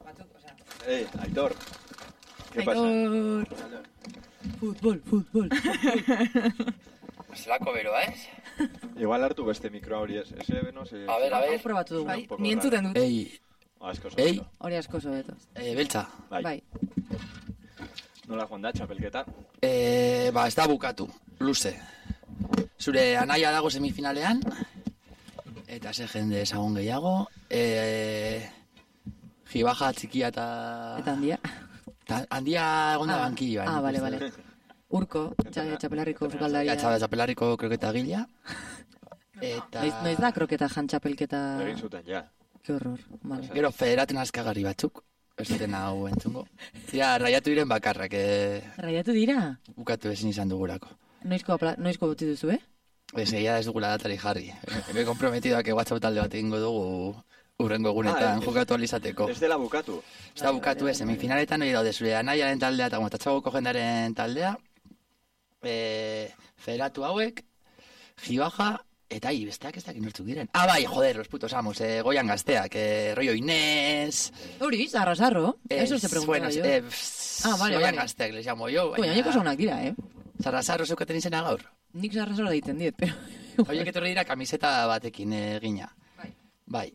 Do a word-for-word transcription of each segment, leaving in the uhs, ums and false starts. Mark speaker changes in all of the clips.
Speaker 1: Ei, Aitor. ¿Qué
Speaker 2: Aitor.
Speaker 1: pasa?
Speaker 2: Fútbol, fútbol.
Speaker 3: Zelako beroa, ez?
Speaker 1: Igual hartu beste mikroa hori ez. Ese, no sé...
Speaker 3: A ver, a ver.
Speaker 2: Probatu dugu.
Speaker 4: Bai, ni entzuten dut.
Speaker 3: Ei,
Speaker 1: Asko
Speaker 3: ei,
Speaker 1: sobeto.
Speaker 2: Hori asko sobeto.
Speaker 3: eh, beltza.
Speaker 1: Bai.
Speaker 2: Bai.
Speaker 1: Nola joan da, txapelketa?
Speaker 3: Eh, ba, ez da bukatu, luze. Zure anaia dago semifinalean, eta ze jende ezagun gehiago. Eh, jibaja txikia eta...
Speaker 2: Eta handia.
Speaker 3: Ta, handia egon da bankilloan.
Speaker 2: Ah, bale, bale. Urko, txapelarriko sukaldaria.
Speaker 3: Ja, txapelarriko kroketa gila. Eta...
Speaker 2: Noiz, noiz da kroketa jan txapelketa...
Speaker 1: Egin zuten, ja.
Speaker 2: Ke horror, bale.
Speaker 3: Gero federaten askagarri batzuk, ez duten hau entzungo. Ja, raiatu diren bakarrak, eh,
Speaker 2: Raiatu dira?
Speaker 3: bukatu ezin izan dugurako.
Speaker 2: Noizko, apla, noizko boti duzu, eh?
Speaker 3: Ez egia ez dugula datari jarri. Me comprometido a que WhatsApp talde bat egingo dugu urrengo egunetan
Speaker 1: Ah,
Speaker 3: jokatu alizateko.
Speaker 1: Ez dela bukatu.
Speaker 3: Ez da bukatu ez, semifinaletan hori daude zure anaiaren taldea eta gomatatxagoko jendaren taldea. E, federatu hauek, jibaja, eta hi, besteak ez dakin nortzuk diren. Ah, bai, joder, los putos amos, eh, goian gazteak, eh, rollo Inés...
Speaker 2: Hori, zarra, zarro.
Speaker 3: eh,
Speaker 2: Eso se preguntaba
Speaker 3: buenas,
Speaker 2: yo.
Speaker 3: Eh, pss,
Speaker 2: Ah, vale,
Speaker 3: goian
Speaker 2: vale.
Speaker 3: gazteak, les llamo yo.
Speaker 2: Koña, niko zaunak dira, eh?
Speaker 3: Zarrazarro zeukaten izena gaur.
Speaker 2: Nik zarra zarra egiten diet, pero...
Speaker 3: Horiek etorri dira kamiseta batekin egina.
Speaker 2: Bai.
Speaker 3: Bai.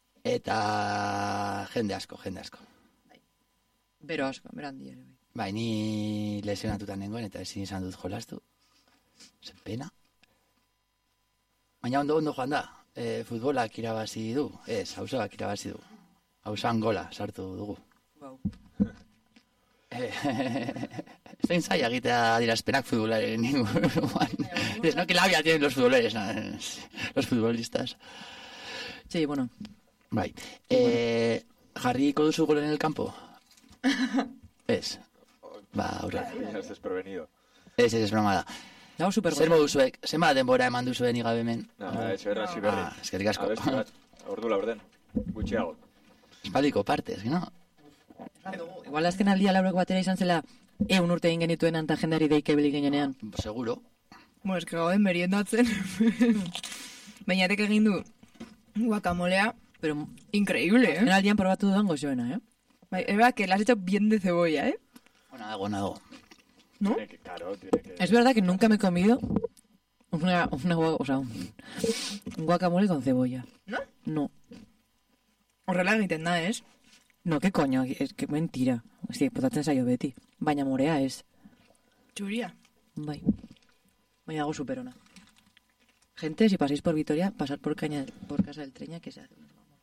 Speaker 3: Eta jende asko, jende asko.
Speaker 2: Bero asko, bero handia ere.
Speaker 3: Bai, ni lesionatutan nengoen eta ezin izan dut jolastu. Zen pena. Baina ondo ondo joan da. E, futbolak irabazi du. Ez, hausoak irabazi du. Hausan gola sartu dugu.
Speaker 2: Wow.
Speaker 3: Eh, Zein zaila egitea adierazpenak futbolaren inguruan. Es no que labia tienen los futboleros, no, los futbolistas.
Speaker 2: Sí, bueno.
Speaker 3: Bai. Eh, jarriko duzu gol en el campo? Ez. Ba, aurrera.
Speaker 1: Ez desprevenido.
Speaker 3: Ez, ez, ez broma da.
Speaker 2: Dago super
Speaker 3: Zer moduzuek, zenba denbora eman duzuen igabe hemen?
Speaker 1: Na, ez berra, si berri.
Speaker 3: Ah, eskerrik asko.
Speaker 1: Abesti bat, ordu laurden. Gutxiago.
Speaker 3: Espaliko partez, no?
Speaker 2: Igual azken aldia laurek batera izan zela eun urte egin genituen anta jendari deike bilik ginenean.
Speaker 3: Seguro.
Speaker 4: Bueno, eske gauden meriendatzen. Bainatek egin du guacamolea.
Speaker 2: Pero
Speaker 4: Increíble,
Speaker 2: en
Speaker 4: eh?
Speaker 2: aldian probatu dudan gozoena, eh?
Speaker 4: Bai, Eba, que la has hecho bien de cebolla, eh?
Speaker 3: Ona dago, ona dago.
Speaker 4: ¿No?
Speaker 1: Tiene que, claro, tiene que...
Speaker 2: Es verdad que nunca me he comido una, una gua- o sea, un, un guacamole con cebolla.
Speaker 4: ¿No?
Speaker 2: No.
Speaker 4: Horrela egiten da, ez?
Speaker 2: No, qué coño, es que mentira. Es que potatzen zaio beti. Baina morea ez.
Speaker 4: Txuria.
Speaker 2: Bai. Baina hago superona. Gente, si pasáis por Vitoria, pasad por Caña, por Casa del Treña, que se hace.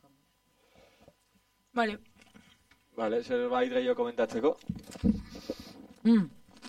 Speaker 4: Vale.
Speaker 1: Vale, zerbait gehiago komentatzeko?
Speaker 2: Mm.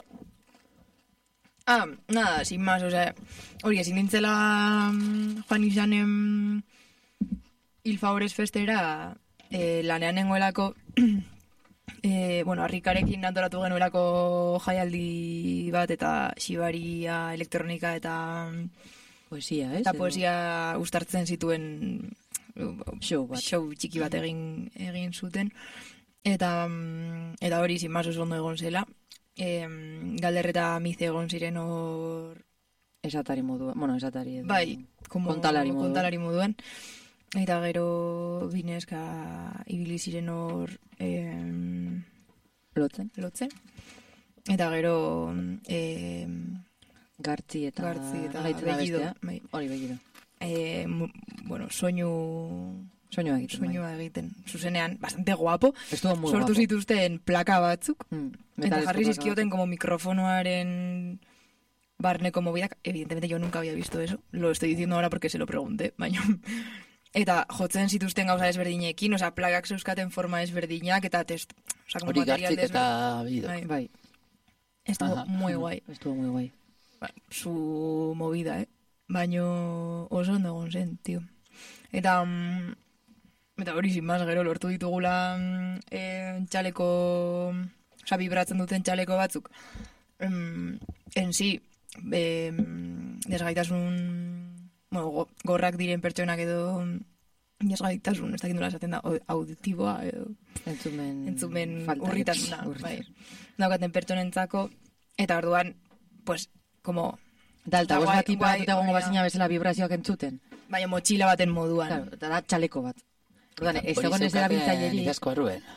Speaker 4: Ah, nada, sin más, o sea, hori ezin nintzela mm, joan izanen Il Favores Festera eh, lanean nengoelako eh, bueno, Arrikarekin antolatu genuelako jaialdi bat eta xibaria, elektronika eta
Speaker 2: Poesia, eh?
Speaker 4: eta poesia uztartzen zituen
Speaker 2: Show bat.
Speaker 4: show txiki bat egin egin zuten eta mm, eta hori sin más oso ondo egon zela. Eh, Galder eta Mize egon ziren hor
Speaker 2: Esatari modua. Bueno, esatari edo.
Speaker 4: bai, como
Speaker 2: kontalari modua.
Speaker 4: kontalari moduen. Eta gero bineska ibili ziren hor eh,
Speaker 2: Lotzen.
Speaker 4: lotzen. Eta gero eh,
Speaker 2: Gartzi eta...
Speaker 4: Gartzi eta
Speaker 2: Gaitzen da
Speaker 4: Bellido,
Speaker 2: bestea.
Speaker 4: bai.
Speaker 2: Hori begido.
Speaker 4: eh, mu- bueno, soinu
Speaker 2: Soinua egiten.
Speaker 4: soinua egiten. Zuzenean, bastante guapo.
Speaker 2: Estuvo muy
Speaker 4: Sortu
Speaker 2: guapo.
Speaker 4: zituzten plaka batzuk.
Speaker 2: Mm.
Speaker 4: Eta
Speaker 2: Metalezko
Speaker 4: jarri
Speaker 2: plaka
Speaker 4: zizkioten
Speaker 2: batzuk.
Speaker 4: como mikrofonoaren barneko movidak. Evidentemente yo nunca había visto eso. Lo estoy diciendo ahora porque se lo pregunté, baina... Eta jotzen zituzten gauza desberdinekin, osea, plakak zeuzkaten forma desberdinak, eta test... Osea, como
Speaker 3: Hori
Speaker 4: material
Speaker 3: gartzik eta
Speaker 4: desberdinak.
Speaker 3: bido.
Speaker 4: Bai,
Speaker 2: Bai.
Speaker 4: estuvo
Speaker 3: Ajá.
Speaker 4: muy guay.
Speaker 2: Estuvo muy guay.
Speaker 4: Ba, su movida, eh? Baino oso ondo egon zen, tio. Eta... mm, Eta hori sin más, gero lortu ditugula mm, eh, txaleko... Osea, vibratzen duten txaleko batzuk. Mm, en sí, eh, desgaitasun... Bueno, go- gorrak diren pertsonak edo... Desgaitasun, ez dakit nola esaten da, au- auditiboa edo...
Speaker 2: Entzumen...
Speaker 4: Entzumen
Speaker 2: falta.
Speaker 4: urritasuna,
Speaker 2: Urritasuna.
Speaker 4: bai. Daukaten pertsonentzako, eta orduan, pues, como...
Speaker 2: Da,
Speaker 4: Eta
Speaker 2: altavoz
Speaker 4: guai-
Speaker 2: bat
Speaker 4: guai,
Speaker 2: ipatuta egongo
Speaker 4: hori da.
Speaker 2: bazina bezala vibrazioak entzuten.
Speaker 4: Baina motxila baten moduan.
Speaker 2: Claro, eta da txaleko bat. Orduan, ez
Speaker 3: Hori
Speaker 2: egon ez
Speaker 3: zeukaten
Speaker 2: erabiltzaileri...
Speaker 3: Iazko arruen.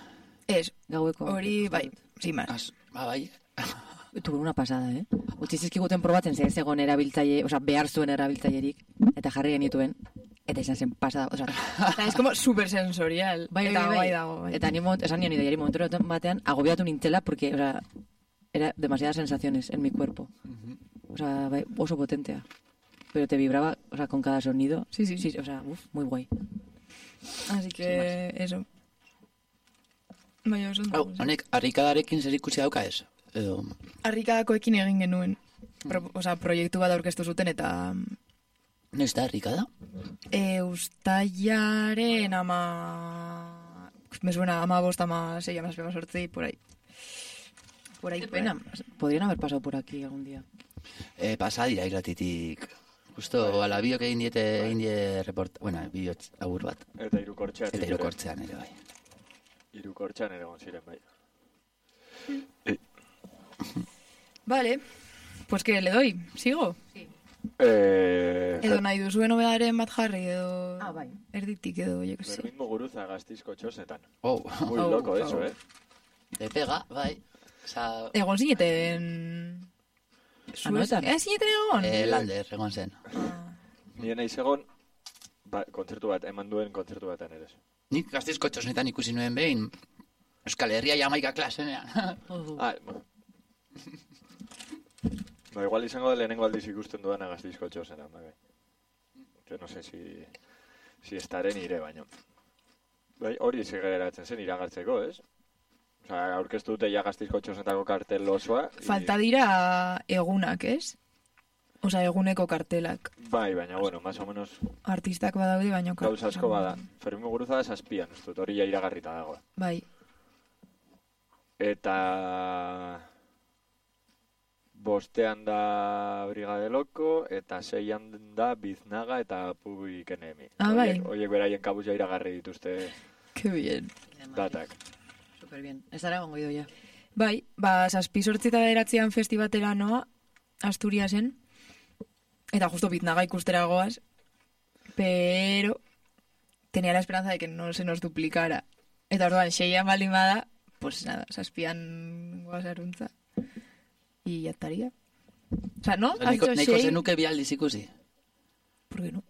Speaker 4: Ez,
Speaker 2: Gaueko.
Speaker 4: hori, bai, sin más.
Speaker 3: Az, ba, bai.
Speaker 2: Tuve una pasada, eh? Utsi zizkiguten probatzen zen zegoen erabiltzaile, oza, behar zuen erabiltzailerik, eta jarri genituen, eta izan zen pasada, oza,
Speaker 4: Eta es como super sensorial.
Speaker 2: bai,
Speaker 4: eta
Speaker 2: bai, bai,
Speaker 4: guai dago, bai.
Speaker 2: Eta ni moment, esan nion ideiari momentu batean, agobiatu nintzela, porque, oza, era demasiadas sensaciones en mi cuerpo. O sea, bai, oso potentea. Pero te vibraba, o sea, con cada sonido.
Speaker 4: Sí, sí, sí.
Speaker 2: O sea, uf, muy guay.
Speaker 4: Así que, eso. Bai, oso ondo.
Speaker 3: Hau, honek, harrikadarekin zer ikusi dauka ez? Edo,
Speaker 4: Harrikadakoekin egin genuen. Pro, o sea, proiektu bat aurkeztu zuten eta
Speaker 3: noiz da harrikada?
Speaker 4: e, ustailaren ama... Me suena ama bost, ama sei, ama zazpi, sortzei, por ahí. Por ahí,
Speaker 2: Qué
Speaker 4: por ahí.
Speaker 2: pena. Podrían haber pasado por aquí algún día.
Speaker 3: E, pasa dira irratitik. Justo, ala biok egin diete, egin die report... Bueno, biot agur bat.
Speaker 1: Eta irukortxean.
Speaker 3: Eta irukortzean ere, bai.
Speaker 1: Irukortxean ere egon ziren, bai.
Speaker 4: Vale, pues que le doy, sigo.
Speaker 1: Eh,
Speaker 4: Edo nahi duzuen obedaren bat jarri, edo...
Speaker 2: Ah, bai.
Speaker 4: Erditik edo, jo que sé.
Speaker 1: Fermin Muguruza Gastizko txosetan.
Speaker 3: Oh,
Speaker 1: Muy
Speaker 2: Oh,
Speaker 1: loco
Speaker 2: oh.
Speaker 1: eso, eh?
Speaker 3: de pega, bai. Osa,
Speaker 4: Egon zineten...
Speaker 2: Anoetan?
Speaker 4: Ez zineten egon?
Speaker 3: eh, Lander, egon zen.
Speaker 4: Ah.
Speaker 1: Nire nahi egon, ba, kontzertu bat, eman duen kontzertu batean ere.
Speaker 3: Nik Gazteizko txosnetan ikusi nuen behin, Euskal Herria Jamaika klasenean.
Speaker 1: Ah, bueno. No, igual izango da lehenengo aldiz ikusten dudan Gastizko txosetan, bai. Yo no sé si, si estaren ire, baino. Bai, hori segeratzen zen iragartzeko, ez? Osa, aurkeztu dute ja Gastizko txosetako kartel osoa. y-
Speaker 4: Falta dira egunak, ez? Osa, eguneko kartelak.
Speaker 1: Bai, baina, bueno, más o menos
Speaker 4: Artistak badaude, baino... kar-
Speaker 1: gauza asko bada. Fermin Muguruza da zazpian, ez dut, hori ja iragarrita dago.
Speaker 4: Bai.
Speaker 1: Eta... Bostean da Brigade Loko, eta seian da Biznaga eta Public Enemy.
Speaker 4: Ah, bai.
Speaker 1: Horiek- Horiek beraien kabuz ja iragarri dituzte
Speaker 4: Que bien.
Speaker 1: datak.
Speaker 2: Super bien. Ez dara gongo ido ya.
Speaker 4: Bai, ba, zazpi sortzi eta bederatzean festibatera noa, Asturiasen, eta justo Biznaga ikustera goaz, pero tenía la esperanza de que no se nos duplicara. Eta orduan, seian baldin bada, pues nada, zazpian goaz aruntza. Y ya estaría. O sea, ¿no? Has
Speaker 3: Neko,
Speaker 4: dicho
Speaker 3: neko
Speaker 4: sei,
Speaker 3: zenuke bi aldiz ikusi.
Speaker 4: ¿por qué no?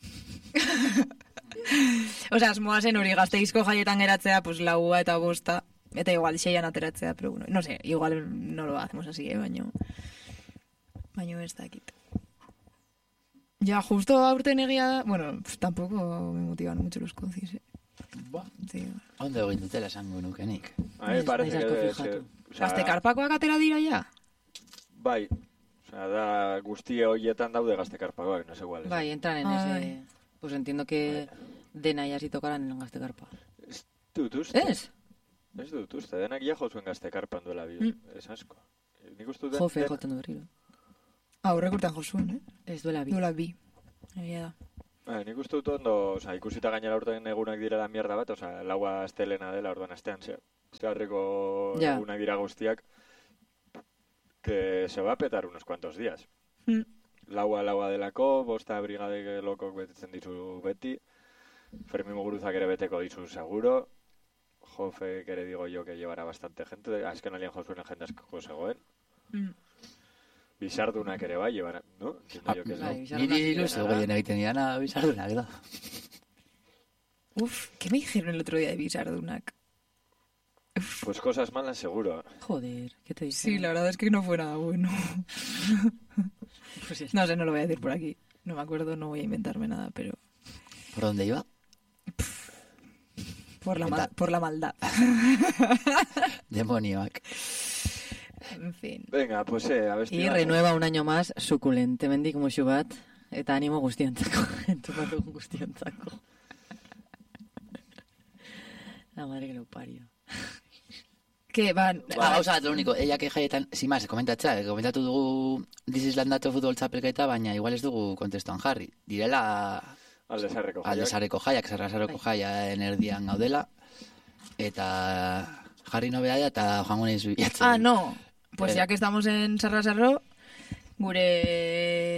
Speaker 4: O sea, asmoa zen hori Gasteizko jaietan geratzea, pues laua eta bosta, eta igual seian ateratzea, pero bueno, no sé, igual no lo hacemos así, eh, baino... Baino ez dakit. Ya, justo aurten egia da... Bueno, pues tampoco me motivan mucho los concis, eh.
Speaker 3: Ba,
Speaker 4: Sí.
Speaker 3: ondo egin dutela esango nukenik.
Speaker 1: A mí me
Speaker 2: Naiz-
Speaker 1: parece
Speaker 2: naiz asko
Speaker 1: que...
Speaker 2: fijatu.
Speaker 1: se- osea,
Speaker 4: Gaztekarpakoak atera dira ja?
Speaker 1: Bai. Osea, da guztie horietan daude Gaztekarpakoak, no sé igual.
Speaker 2: Bai, entran en
Speaker 4: Ay.
Speaker 2: ese... Pues entiendo que dena ya si tocaran en Gaztekarpa.
Speaker 1: Ez dut uste.
Speaker 2: Ez?
Speaker 1: Ez dut uste, denak ja jo zuen Gaztekarpan duela bi.
Speaker 4: Mm.
Speaker 1: Ez asko. Nik uste dut...
Speaker 2: Jofe,
Speaker 1: den-
Speaker 2: joten du berriro.
Speaker 4: Aurrek urtean josuen, eh?
Speaker 2: Ez duela bi.
Speaker 4: Duela bi. Egia da.
Speaker 1: Bai, nik uste dut ondo, osea, ikusita gainera urtean egunak direla mierda bat, osea, laua astelena dela, orduan astean ze, zeharreko
Speaker 2: Ja.
Speaker 1: egunak dira guztiak, que se va a petar unos cuantos días.
Speaker 4: Mm.
Speaker 1: Laua, laua delako, bosta Brigade Lokok betetzen dizu beti, Fermin Muguruzak ere beteko dizu seguro, Jofe, que ere digo yo que llevará bastante gente, azken alien jo zuen jende asko zegoen,
Speaker 4: Mm.
Speaker 1: Bizardunak ere bai, llevará, ¿no? Entiendo yo que
Speaker 2: bai,
Speaker 1: no.
Speaker 2: Bizardunak
Speaker 3: Niri
Speaker 2: ziren,
Speaker 3: ilusio gehien egiten diana bizardunak da.
Speaker 4: Uf, ¿qué me dijeron el otro día de Bizardunak?
Speaker 1: Pues cosas malas seguro.
Speaker 2: Joder, ¿qué te dice?
Speaker 4: Sí, la verdad es que no fue nada bueno.
Speaker 2: Pues ya está.
Speaker 4: No sé, no lo voy a decir por aquí. No me acuerdo, no voy a inventarme nada, pero...
Speaker 3: ¿Por dónde iba?
Speaker 4: Por la, mal- por la maldad.
Speaker 3: Demonioak.
Speaker 4: En fin.
Speaker 1: Venga, pues eh, a ver
Speaker 2: Y renueva un año más suculente mendik musu bat, eta animo guztiontzako, entzupatu guztiontzako. La madre que lo parió.
Speaker 4: Que van...
Speaker 3: Ba, gauza bat, lo único, eiak jaietan, sin más, komentatzea, komentatu dugu This is Landato futbol txapelketa, baina igual ez dugu kontestuan jarri. Direla
Speaker 1: Alde zarreko jaiak.
Speaker 3: aldezareko jaiak, zerrazareko jaia erdian gaudela, eta jarri nobea da, eta joango nahiz bilatzen.
Speaker 4: Ah, no. Pues
Speaker 3: Pero-
Speaker 4: ya que estamos en Sarra Sarro, gure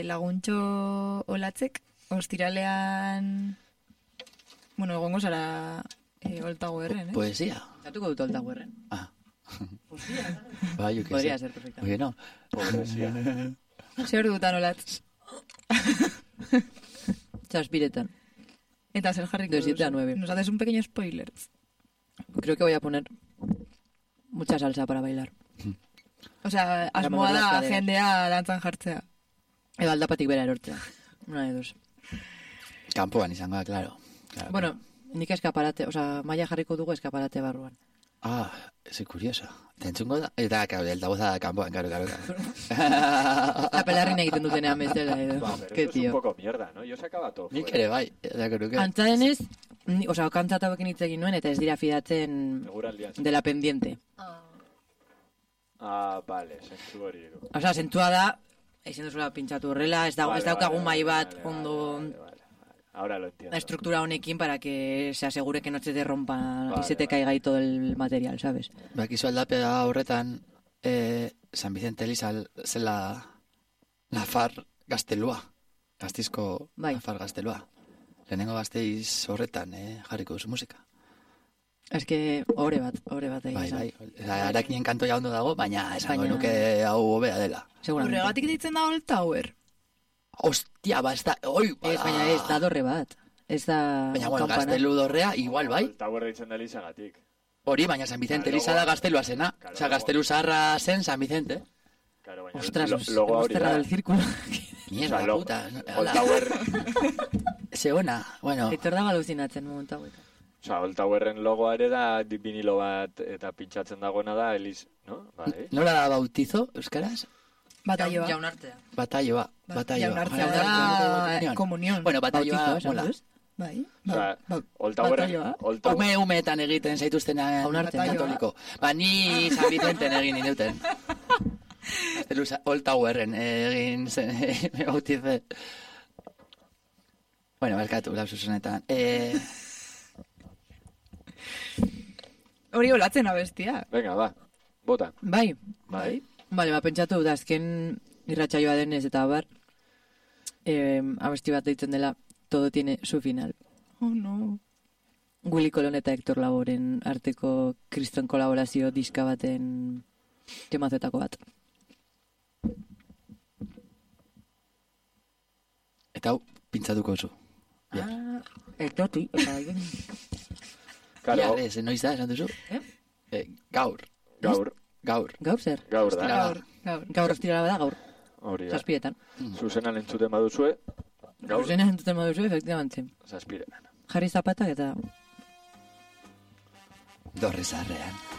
Speaker 4: laguntxo olatzek, ostiralean... Bueno, egongo zara Eh, Oltago erren, eh?
Speaker 3: Poesia.
Speaker 2: Zatuko dut olta guerren.
Speaker 3: Ah. Bai, yo qué
Speaker 2: Podría
Speaker 3: sé.
Speaker 2: ser perfecta.
Speaker 3: Oye, no.
Speaker 1: Pobrezia.
Speaker 4: Zer dutan olatz.
Speaker 2: Zazpiretan.
Speaker 4: Eta zer jarriko
Speaker 2: De siete a
Speaker 4: duzu?
Speaker 2: nueve.
Speaker 4: Nos haces un pequeño spoiler.
Speaker 2: Creo que voy a poner mucha salsa para bailar.
Speaker 4: O sea,
Speaker 2: Para
Speaker 4: asmoa
Speaker 2: mover las
Speaker 4: da
Speaker 2: caderas.
Speaker 4: jendea dantzan jartzea.
Speaker 2: Edo aldapatik bera erortzea. Una de dos.
Speaker 3: Kanpoan izango da, claro. claro.
Speaker 2: Bueno, nik eskaparate, o sea, maia jarriko dugu eskaparate barruan.
Speaker 3: Ah, ese curioso. Te entzungo da? Eta, claro, el dagoza da kanpoan, claro, claro.
Speaker 2: La pelarrin egiten dutenean bezala edo.
Speaker 1: Va, pero
Speaker 2: Qué
Speaker 1: eso es un
Speaker 2: tío.
Speaker 1: poco mierda, ¿no? Yo sacaba todo
Speaker 3: Nik
Speaker 1: fuera.
Speaker 3: ere bai, eta creo que...
Speaker 2: Antza denez, ni- o sea, kantzat hauekin hitz egin nuen eta ez dira fidatzen
Speaker 1: Eguraldian.
Speaker 2: de la pendiente.
Speaker 1: Ah, vale, sentzu hori du.
Speaker 2: O sea, sentua da, ezin duzula pintxatu horrela, ez, da,
Speaker 1: Vale,
Speaker 2: ez daukagun
Speaker 1: vale,
Speaker 2: mai bat
Speaker 1: vale,
Speaker 2: ondo
Speaker 1: vale, vale, vale. Ahora lo entiendo.
Speaker 2: estructura honekin para que se asegure que no se te rompa
Speaker 1: Vale,
Speaker 2: y se te
Speaker 1: vale.
Speaker 2: caiga ahí todo el material, ¿sabes?
Speaker 3: Bakizu aldapea horretan, eh, San Vicente Eliza zela Nafar gaztelua. Gaztizko
Speaker 2: Bai.
Speaker 3: Nafar gaztelua. Lehenengo gazteiz horretan, eh, jarriko duzu musika.
Speaker 2: Es que ore bat, ore bat egin
Speaker 3: Bai,
Speaker 2: esan.
Speaker 3: bai. Arakinen kantoia ondo dago, baina esango
Speaker 2: Baina-
Speaker 3: nuke hau hobea dela.
Speaker 2: Seguramente.
Speaker 4: Horregatik ditzen da Oltauer.
Speaker 3: Ostia, ba, ez da... Oi, ba,
Speaker 2: Ez, baina ez, da dorre bat. Ez da
Speaker 3: Baina, bueno,
Speaker 2: kampana.
Speaker 3: gaztelu dorrea, igual, bai.
Speaker 1: Tower deitzen da Elizagatik.
Speaker 3: Hori, baina San Vicente
Speaker 1: Claro,
Speaker 3: Eliza da
Speaker 1: logoa.
Speaker 3: gaztelua zena.
Speaker 1: Claro,
Speaker 3: Osa,
Speaker 1: logoa.
Speaker 3: gaztelu zaharra zen San Vicente.
Speaker 1: Claro, baina
Speaker 2: Ostras,
Speaker 1: lo-
Speaker 2: pues,
Speaker 1: logo
Speaker 2: hemos
Speaker 1: hori
Speaker 2: cerrado
Speaker 1: da.
Speaker 2: el círculo.
Speaker 3: Mierda,
Speaker 1: Osa, lo-
Speaker 3: puta. no-
Speaker 1: Old
Speaker 3: Hala,
Speaker 1: Tower,
Speaker 3: ze ona, bueno.
Speaker 2: Aitor dago alucinatzen momentu hauetan.
Speaker 1: osa, Old Towerren logoa ere da di- vinilo bat eta pintxatzen dagoena da Eliz, no? Bai.
Speaker 3: Nola da bautizo, euskaraz?
Speaker 4: Bataioa.
Speaker 2: Jaunartea.
Speaker 3: Batalloa, batalloa.
Speaker 4: Jaunartzea
Speaker 3: Baina,
Speaker 4: da
Speaker 3: komunión.
Speaker 4: komunión.
Speaker 3: Bueno, batalloa,
Speaker 2: Bautizo, esan
Speaker 3: mola.
Speaker 2: du, ez?
Speaker 4: Bai.
Speaker 1: Osa,
Speaker 4: ba-
Speaker 1: Old Towerren,
Speaker 4: batalloa.
Speaker 1: Old Tower,
Speaker 3: Ume umeetan egiten zaituztenan
Speaker 2: Jaunartea.
Speaker 3: katoliko. Ba, ni San Vicenten egin inuten. Gaztelu za- Old Towerren egin zen, me bautize. Bueno, barkatu, lapsus honetan. Eh,
Speaker 4: Hori olatzen abestia.
Speaker 1: venga, ba, bota.
Speaker 2: Bai,
Speaker 1: Bai.
Speaker 2: Bale, ba, pentsatu da azken irratsaioa denez eta bar, eh, abesti bat deitzen dela Todo tiene su final.
Speaker 4: Oh, no.
Speaker 2: Willy Colon eta Hector Lavoren arteko kriston kolaborazio diska baten temazetako bat.
Speaker 3: eta hau, pintzatuko zu.
Speaker 2: Ah, Hectorti. Eta,
Speaker 1: Claro,
Speaker 3: Ja, ez, noiz da, esan duzu?
Speaker 2: Eh?
Speaker 3: Eh, gaur,
Speaker 1: gaur,
Speaker 2: gaur zer?
Speaker 1: gaur da.
Speaker 3: Gaur.
Speaker 4: Gaur.
Speaker 2: Gaur ostirala bada, gaur.
Speaker 1: Hori da.
Speaker 2: Zazpiretan.
Speaker 1: Zuzenan entzuten baduzue, gaur,
Speaker 2: Gaur zena entzuten baduzu, efectivamente.
Speaker 1: zazpiretan.
Speaker 2: Jarri zapatak eta
Speaker 3: Dorre zarrean.